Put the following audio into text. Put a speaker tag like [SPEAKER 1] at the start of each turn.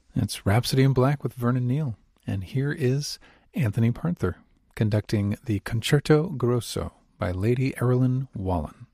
[SPEAKER 1] It's Rhapsody in Black with Vernon Neal. And here is Anthony Parther conducting the Concerto Grosso by Lady Erilyn Wallen.